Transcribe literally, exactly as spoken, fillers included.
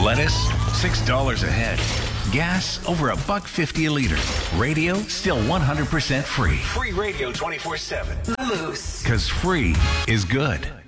Lettuce, six dollars a head. Gas, over a buck fifty a liter. Radio, still one hundred percent free. Free radio twenty-four seven. Moose. Because free is good.